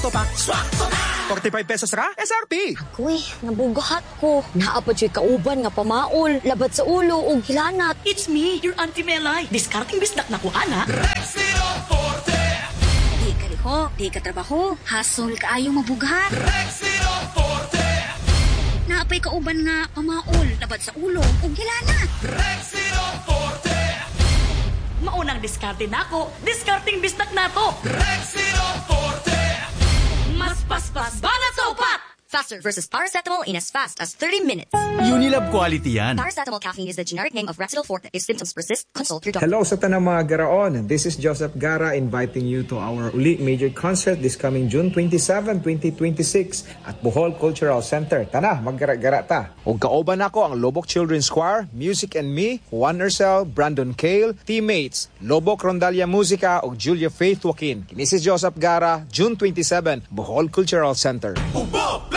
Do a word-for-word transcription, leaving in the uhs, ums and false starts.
pa. Swakto na! forty-five pesos ra? S R P! Ako'y, nabugahat ko. Naapod siya kauban nga pamaol, labat sa ulo o gilanat. It's me, your Auntie Melay. Discarding bisdak na ko, ana. Rexino Forte! Di ka liho, di ka trabaho. Hasol ka ayaw mabugahat. Rexino Forte! Naapay kauban nga pamaol, labat sa ulo o gilanat. Rexino Forte! Maunang diskarte na ako. Discarding bisdak na to. Rexino Forte! Mas paspas, banat sa upat! Faster versus paracetamol in as fast as thirty minutes. Unilab quality yan. Paracetamol caffeine is the generic name of Rexidol Forte. If symptoms persist, consult your doctor. Hello sa tanang mga garaon. This is Joseph Gara inviting you to our Uli Major Concert this coming June twenty-seventh, twenty twenty-six at Bohol Cultural Center. Tana, maggara-gara ta. O kaoban ako ang Lobok Children's Choir, Music and Me, Juan Urcel, Brandon Cale, Teammates, Lobok Rondalia Musica o Julia Faith Joaquin. This is Joseph Gara, June twenty-seventh, Bohol Cultural Center. Ubok!